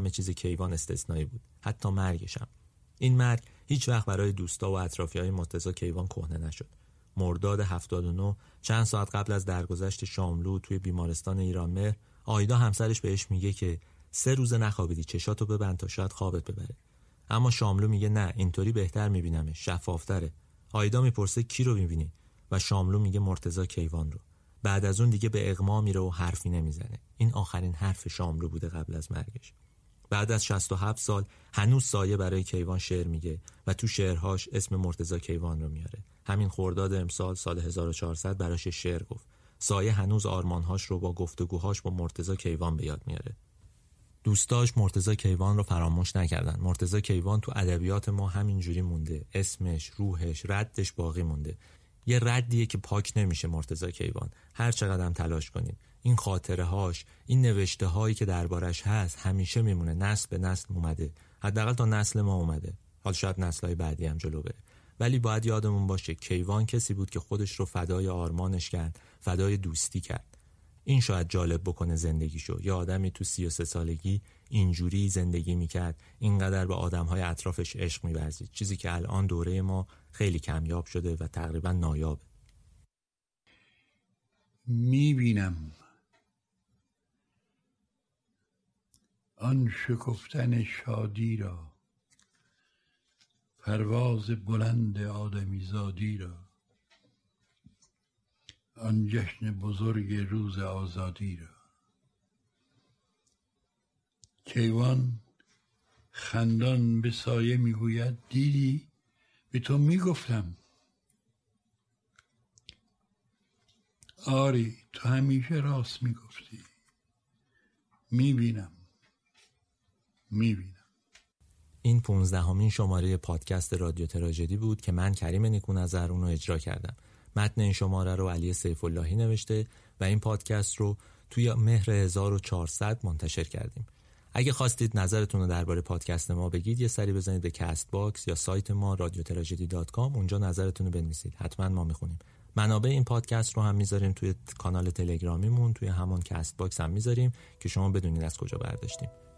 همه چیز کیوان استثنایی بود، حتی مرگشم. این مرگ هیچ وقت برای دوستا و اطرافیای مرتضی کیوان کهنه نشد. مرداد 79 چند ساعت قبل از درگذشت شاملو توی بیمارستان ایرانمهر، آیدا همسرش بهش میگه که 3 روز نخوابیدی، چشاتو ببند تا شاید خوابت ببره. اما شاملو میگه نه، اینطوری بهتر میبینمش، شفافتره. آیدا میپرسه کی رو میبینی؟ و شاملو میگه مرتضی کیوان رو. بعد از اون دیگه به اغما میره و حرفی نمیزنه. این آخرین حرف شاملو بوده قبل از مرگش. بعد از 67 سال هنوز سایه برای کیوان شعر میگه و تو شعرهاش اسم مرتضی کیوان رو میاره. همین خرداد امسال سال 1400 براش شعر گفت. سایه هنوز آرمانهاش رو با گفتگوهاش با مرتضی کیوان به یاد میاره. دوستاش مرتضی کیوان رو فراموش نکردن. مرتضی کیوان تو ادبیات ما همینجوری مونده. اسمش، روحش، ردش باقی مونده. یه ردیه که پاک نمیشه مرتضی کیوان، هر چقدر هم تلاش کنید. این خاطره هاش، این نوشته هایی که دربارش هست همیشه میمونه، نسل به نسل اومده، حداقل تا نسل ما اومده، حالا شاید نسل‌های بعدی هم جلو بره. ولی باید یادمون باشه کیوان کسی بود که خودش رو فدای آرمانش کرد، فدای دوستی کرد. این شاید جالب بکنه زندگیشو. یه آدمی تو 33 سالگی اینجوری زندگی میکرد، اینقدر به آدم‌های اطرافش عشق می‌ورزید، چیزی که الان دوره ما خیلی کمیاب شده و تقریبا نایابه. میبینم آن شکفتن شادی را، پرواز بلند آدمیزادی را، آن جشن بزرگ روز آزادی را. کیوان خندان به سایه میگوید دیدی؟ به تو میگفتم. آری تو همیشه راست میگفتی. میبینم. این 15مین شماره پادکست رادیو تراژدی بود که من کریم نیکونظر اون رو اجرا کردم. متن این شماره رو علی سیف اللهی نوشته و این پادکست رو توی مهر 1400 منتشر کردیم. اگه خواستید نظرتون رو درباره پادکست ما بگید، یه سری بزنید به کست باکس یا سایت ما radiotragedy.com، اونجا نظرتون رو بنویسید، حتما ما میخونیم. منابع این پادکست رو هم میذاریم توی کانال تلگرامیمون، توی همون کست باکس هم میذاریم که شما بدونید از کجا برداشتیم.